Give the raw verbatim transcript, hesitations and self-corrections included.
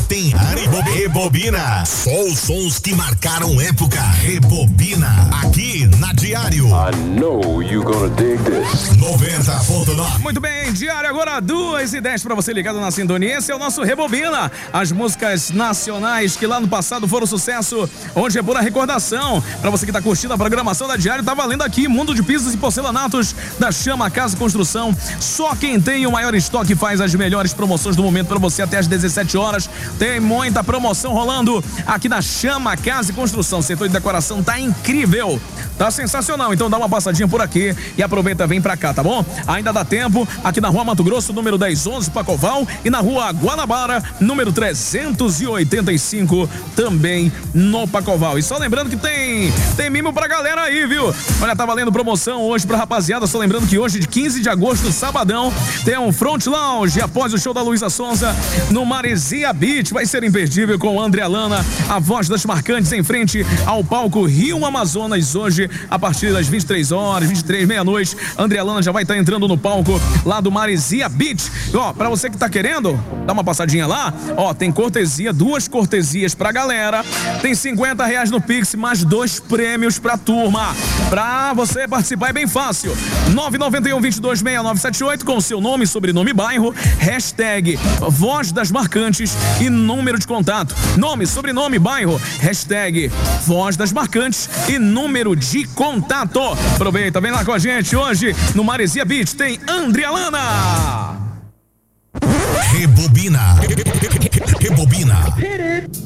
tem Rebobina. Só os sons que marcaram época. Rebobina. Aqui na Diário. I know you gonna dig this. noventa ponto nove. Muito bem, Diário agora duas e dez pra você ligado na sintonia. Esse é o nosso Rebobina. As músicas nacionais que lá no passado foram sucesso. Hoje é pura recordação. Pra você que tá curtindo a programação da Diário, tá valendo aqui Mundo de Pisos e Porcelanatos da Chama Casa e Construção. Só quem tem o maior estoque faz as melhores promoções do momento pra você até às dezessete horas. Tem muita promoção rolando aqui na Chama Casa e Construção. O setor de decoração tá incrível. Tá sensacional. Então dá uma passadinha por aqui e aproveita, vem pra cá, tá bom? Ainda dá tempo aqui na Rua Mato Grosso, número dez onze, Pacoval, e na Rua Guanabara, número trezentos e oitenta e cinco, também no Pacoval. E só lembrando que tem tem mimo pra galera aí, viu? Olha, tá valendo promoção hoje pra rapaziada. Só lembrando que hoje, de quinze de agosto, sabadão, tem um Front Lounge após o show da Luísa Sonza no Maresia Beach. Vai ser imperdível com Andrea Lana, a voz das marcantes, em frente ao palco Rio Amazonas. Hoje, a partir das vinte e três horas, vinte e três, meia-noite, Andrea Lana já vai estar entrando no palco lá do Maresia Beach. E, ó, pra você que tá querendo dar uma passadinha lá, ó, tem cortesia, duas cortesias pra galera, tem cinquenta reais no Pix, mais dois prêmios pra turma. Pra você participar é bem fácil. nove nove um, dois dois, seis nove sete oito com seu nome, sobrenome, bairro, hashtag voz das marcantes e número de contato. Nome, sobrenome, bairro, hashtag voz das marcantes e número de contato. Aproveita, vem lá com a gente hoje no Maresia Beach, tem Andrea Lana. Rebobina. Rebobina.